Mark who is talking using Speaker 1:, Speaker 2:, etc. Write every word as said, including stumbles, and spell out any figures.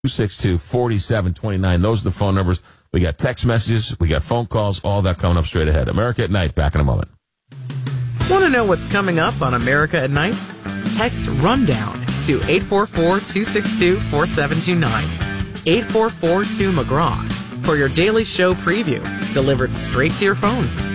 Speaker 1: two six two, four seven two nine. Those are the phone numbers. We got text messages. We got phone calls. All that coming up straight ahead. America at Night. Back in a moment.
Speaker 2: Want to know what's coming up on America at Night? Text RUNDOWN to eight four four, two six two, four seven two nine. eight four four two McGraw for your daily show preview delivered straight to your phone.